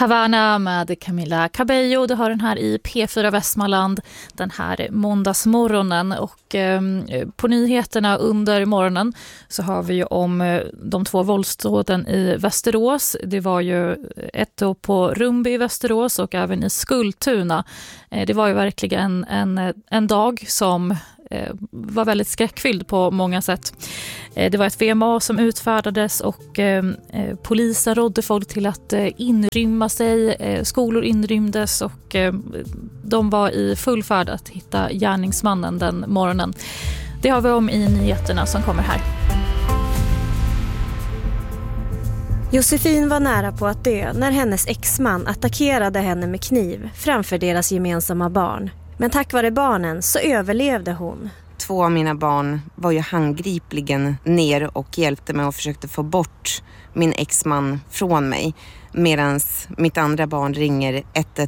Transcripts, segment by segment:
Havana med Camila Cabello. Du har den här i P4 Västmanland den här måndagsmorgonen. Och på nyheterna under morgonen så har vi ju om de 2 våldsdåden i Västerås. Det var ju ett då på Rundby i Västerås och även i Skultuna. Det var ju verkligen en dag som var väldigt skräckfylld på många sätt. Det var ett VMA som utfärdades och polisen rådde folk till att inrymma sig. Skolor inrymdes och de var i full färd att hitta gärningsmannen den morgonen. Det har vi om i nyheterna som kommer här. Josefin var nära på att dö när hennes exman attackerade henne med kniv framför deras gemensamma barn. Men tack vare barnen så överlevde hon. 2 av mina barn var ju handgripligen ner och hjälpte mig och försökte få bort min exman från mig. Medan mitt andra barn ringer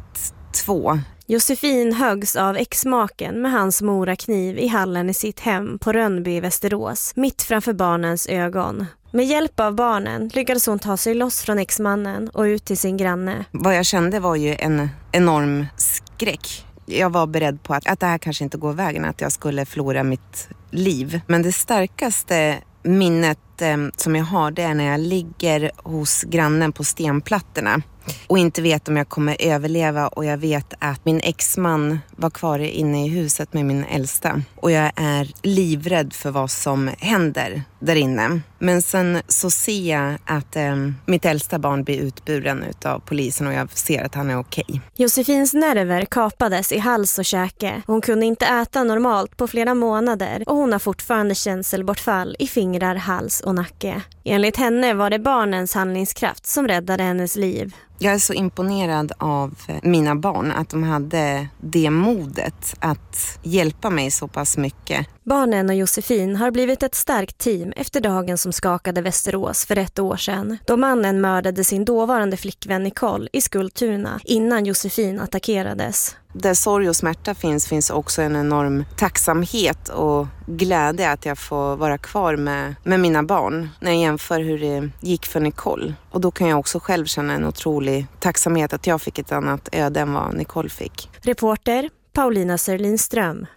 112. Josefin höggs av exmaken med hans morakniv i hallen i sitt hem på Rundby i Västerås, mitt framför barnens ögon. Med hjälp av barnen lyckades hon ta sig loss från exmannen och ut till sin granne. Vad jag kände var ju en enorm skräck. Jag var beredd på att det här kanske inte går vägen, att jag skulle förlora mitt liv. Men det starkaste minnet som jag har, det är när jag ligger hos grannen på stenplattorna och inte vet om jag kommer överleva, och jag vet att min exman var kvar inne i huset med min äldsta. Och jag är livrädd för vad som händer där inne. Men sen så ser jag att mitt äldsta barn blir utburen av polisen och jag ser att han är okej. Josefins nerver kapades i hals och käke. Hon kunde inte äta normalt på flera månader och hon har fortfarande känselbortfall i fingrar, hals och nacke. Enligt henne var det barnens handlingskraft som räddade hennes liv. Jag är så imponerad av mina barn, att de hade det modet att hjälpa mig så pass mycket. Barnen och Josefin har blivit ett starkt team efter dagen som skakade Västerås för 1 år sedan. Då mannen mördade sin dåvarande flickvän Nicole i Skultuna innan Josefin attackerades. Där sorg och smärta finns också en enorm tacksamhet och glädje att jag får vara kvar med mina barn när jag jämför hur det gick för Nicole. Och då kan jag också själv känna en otrolig tacksamhet att jag fick ett annat öde än vad Nicole fick. Reporter Paulina Sörlinström.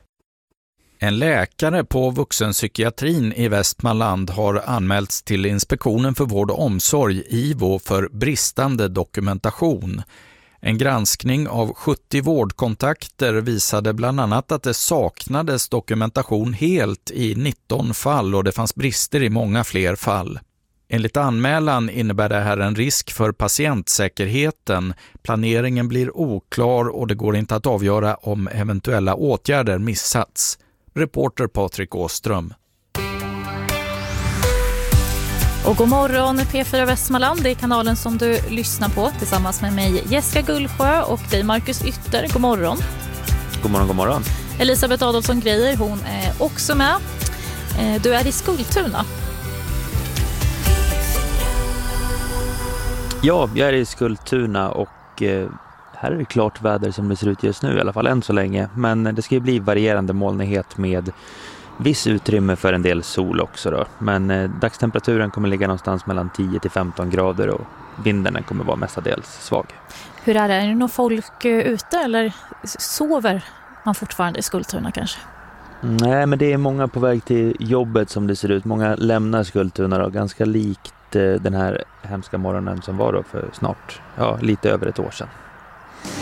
En läkare på vuxenpsykiatrin i Västmanland har anmälts till Inspektionen för vård och omsorg, IVO, för bristande dokumentation. En granskning av 70 vårdkontakter visade bland annat att det saknades dokumentation helt i 19 fall och det fanns brister i många fler fall. Enligt anmälan innebär det här en risk för patientsäkerheten. Planeringen blir oklar och det går inte att avgöra om eventuella åtgärder missats. Reporter Patrik Åström. Och god morgon P4 Västmanland, det är kanalen som du lyssnar på tillsammans med mig Jessica Gullsjö och dig Marcus Ytter. God morgon. God morgon, god morgon. Elisabeth Adolfsson Grejer, hon är också med. Du är i Skultuna. Ja, jag är i Skultuna och här är det klart väder som det ser ut just nu, i alla fall än så länge. Men det ska ju bli varierande molnighet med viss utrymme för en del sol också då. Men dagstemperaturen kommer ligga någonstans mellan 10 till 15 grader och vinden kommer vara mestadels svag. Hur är det? Är det någon folk ute eller sover man fortfarande i Skultuna kanske? Nej, men det är många på väg till jobbet som det ser ut. Många lämnar Skultuna då, ganska likt den här hemska morgonen som var då för snart, lite över 1 år sedan.